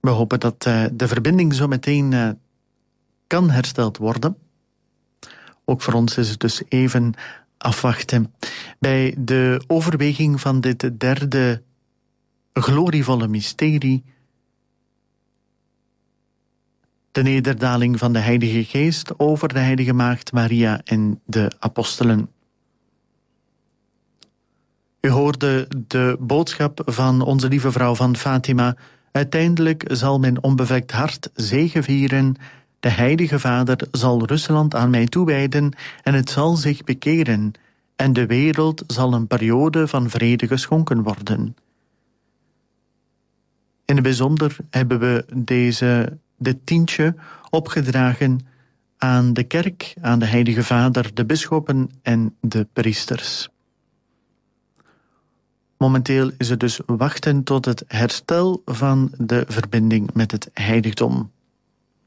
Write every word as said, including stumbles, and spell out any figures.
We hopen dat uh, de verbinding zo meteen uh, kan hersteld worden. Ook voor ons is het dus even afwachten. Bij de overweging van dit derde glorievolle mysterie, de nederdaling van de Heilige Geest over de Heilige Maagd Maria en de apostelen. U hoorde de boodschap van onze lieve vrouw van Fatima. Uiteindelijk zal mijn onbevlekt hart zegevieren. De Heilige Vader zal Rusland aan mij toewijden en het zal zich bekeren. En de wereld zal een periode van vrede geschonken worden. In het bijzonder hebben we deze, dit tientje opgedragen aan de kerk, aan de Heilige Vader, de bisschoppen en de priesters. Momenteel is het dus wachten tot het herstel van de verbinding met het heiligdom.